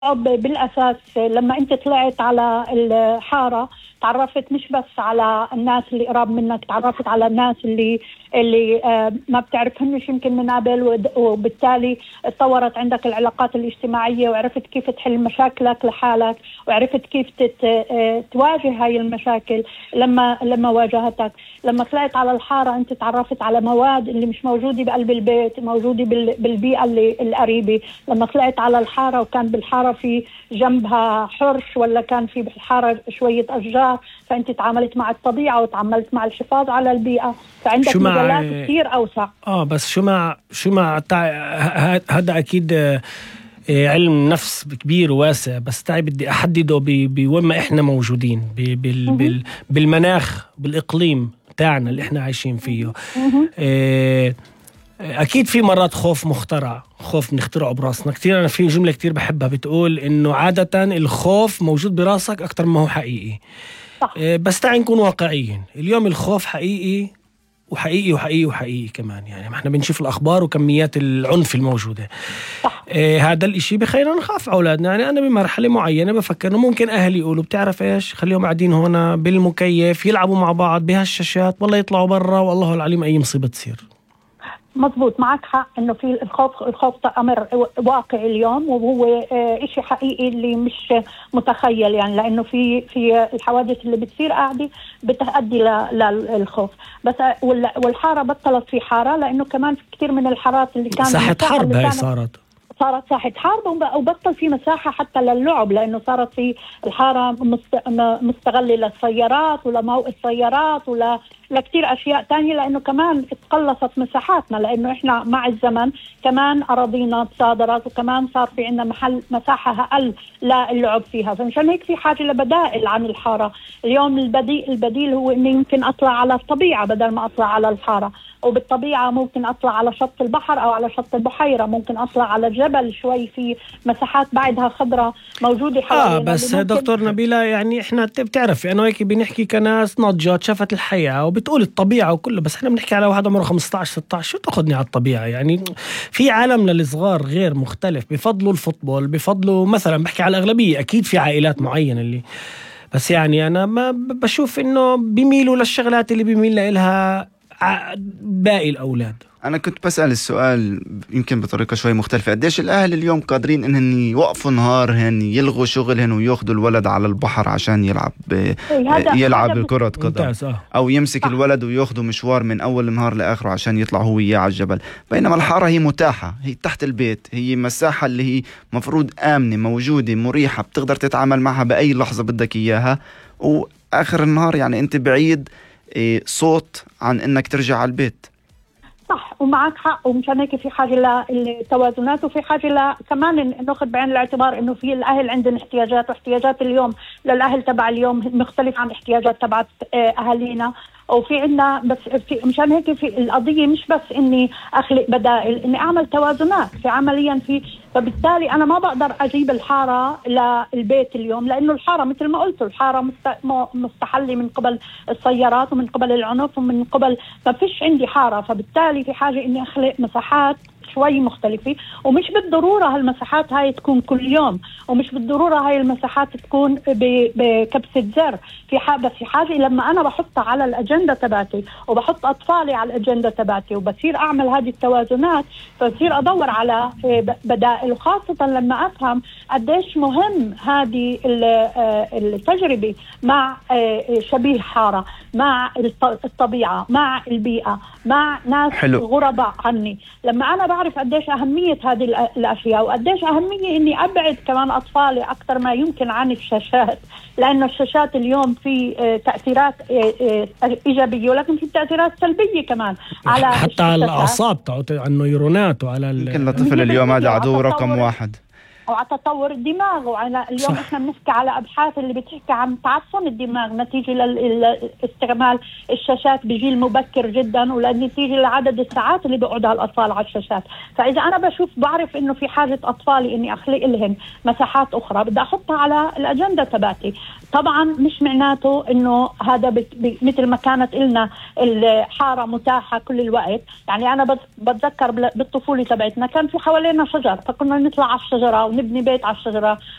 بالأساس لما أنت طلعت على الحارة تعرفت مش بس على الناس اللي قراب منك، تعرفت على الناس اللي ما بتعرفهنش يمكن من قبل، وبالتالي اتطورت عندك العلاقات الاجتماعية، وعرفت كيف تحل مشاكلك لحالك، وعرفت كيف تواجه هاي المشاكل لما واجهتك. لما طلعت على الحارة أنت تعرفت على مواد اللي مش موجودة بقلب البيت، موجودة بالبيئة القريبة. لما طلعت على الحارة وكان بالحارة في جنبها حرش ولا كان في بالحارة شوية أشجار، فأنت تعاملت مع الطبيعة وتعاملت مع الحفاظ على البيئة، فعندك مجالات كثير أوسع. بس شو مع هذا أكيد علم نفس كبير وواسع، بس تعي بدي أحدده بوين ما إحنا موجودين بالمناخ بالإقليم تاعنا اللي إحنا عايشين فيه. أكيد في مرات خوف مخترع، خوف نخترعه براسنا كتير. أنا في جملة كتير بحبها بتقول إنه عادة الخوف موجود براسك أكتر ما هو حقيقي. صح. بس تعي نكون واقعيين. اليوم الخوف حقيقي وحقيقي وحقيقي وحقيقي كمان، يعني ما احنا بنشوف الأخبار وكميات العنف الموجودة. صح. هذا الاشي بخيرنا نخاف أولادنا. يعني أنا بمرحلة معينة بفكر إنه ممكن أهلي يقولوا بتعرف إيش، خليهم قاعدين هنا بالمكيف يلعبوا مع بعض بهالشاشات، والله يطلعوا برا والله العليم أي مصيبة تصير. مضبوط، معك حق انه في الخوف امر واقعي اليوم، وهو اشي حقيقي اللي مش متخيل، يعني لانه في الحوادث اللي بتصير قاعده بتؤدي للخوف. بس والحاره بطلت في حاره، لانه كمان في كثير من الحارات اللي كانت ساحة حرب هاي صارت ساحة حرب، وبطل في مساحة حتى للعب، لأنه صارت في الحارة مستغلة للسيارات ولموقف السيارات لكتير أشياء تانية، لأنه كمان اتقلصت مساحاتنا، لأنه إحنا مع الزمن كمان أراضينا تصادرت، وكمان صار في عندنا مساحة أقل للعب فيها. فمشان هيك في حاجة لبدائل عن الحارة. اليوم البديل هو إني يمكن أطلع على الطبيعة بدل ما أطلع على الحارة، وبالطبيعة ممكن أطلع على شط البحر أو على شط البحيرة، ممكن أطلع على جبل شوي في مساحات بعدها خضرة موجودة حوالينا. بس دكتور نبيلة، يعني إحنا بتعرفي أنا وياكي بنحكي كناس ناضجات شافت الحياة وبتقول الطبيعة وكله، بس إحنا بنحكي على واحد عمره 15-16، شو تاخدني على الطبيعة؟ يعني في عالمنا الصغار غير مختلف، بفضلوا الفوتبول، بفضلوا مثلا بحكي على الأغلبية، أكيد في عائلات معينة اللي، بس يعني أنا ما بشوف إنه بيميلوا للشغلات اللي بيميل لها باقي الأولاد. أنا كنت بسأل السؤال يمكن بطريقة شوي مختلفة، قديش الأهل اليوم قادرين إنهم يوقفوا نهار يلغوا شغلهم وياخدوا الولد على البحر عشان يلعب كرة قدم، أو يمسك الولد وياخدوا مشوار من أول النهار لآخره عشان يطلع هو إياه على الجبل. بينما الحارة هي متاحة، هي تحت البيت، هي مساحة اللي هي مفروض آمنة موجودة مريحة، بتقدر تتعامل معها بأي لحظة بدك إياها، وآخر النهار يعني أنت بعيد صوت عن إنك ترجع على البيت. صح، ومعك حق، ومشان هيك في حاجة للتوازنات، وفي حاجة كمان ناخذ بعين الاعتبار انه في الاهل عندهم احتياجات، واحتياجات اليوم للاهل تبع اليوم مختلف عن احتياجات تبع اهالينا. وفي عندنا بس مشان هيك في القضية مش بس اني اخلق بدائل، اني اعمل توازنات في عمليا فبالتالي انا ما بقدر اجيب الحارة للبيت اليوم، لانه الحارة مثل ما قلت الحارة مستحلة من قبل السيارات ومن قبل العنف ومن قبل، ما فيش عندي حارة. فبالتالي في حاجة اني اخلق مساحات شوي مختلفة، ومش بالضرورة هالمساحات هاي تكون كل يوم، ومش بالضرورة هاي المساحات تكون بكبسة زر. بس في حاجة لما أنا بحطها على الأجندة تبعتي وبحط أطفالي على الأجندة تبعتي وبصير أعمل هذه التوازنات، فبصير أدور على بدائل، وخاصة لما أفهم قديش مهم هذه التجربة مع شبيه حارة، مع الطبيعة، مع البيئة، مع ناس غرباء عني. لما أنا بعرف قديش أهمية هذه الأشياء، وقديش أهمية إني أبعد كمان أطفالي أكثر ما يمكن عن الشاشات، لأنه الشاشات اليوم في تأثيرات إيجابية، ولكن في تأثيرات سلبية كمان على حتى على الأعصاب، على النيورونات، وعلى يمكن الطفل اليوم هذا عدو رقم واحد، وعلى تطور الدماغ. وعلى اليوم احنا بنحكي على ابحاث اللي بتحكي عن تعفن الدماغ نتيجه لاستعمال الشاشات بجيل مبكر جدا، ونتيجه لعدد الساعات اللي بيقعدها الاطفال على الشاشات. فاذا انا بعرف انه في حاجه اطفالي اني اخلق لهم مساحات اخرى، بدي احطها على الاجنده تبعتي. طبعا مش معناته انه هذا مثل ما كانت لنا الحاره متاحه كل الوقت. يعني انا بتذكر بالطفوله تبعتنا كان في حوالينا شجر، فكنا نطلع على الشجره نبني بيت على الشجرة،